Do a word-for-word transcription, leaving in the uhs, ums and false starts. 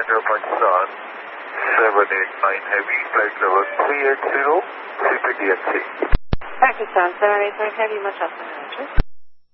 Tango Pakistan, seven eight nine Heavy, flight level three eight zero, C P D N C. Pakistan, seven eight nine Heavy, much after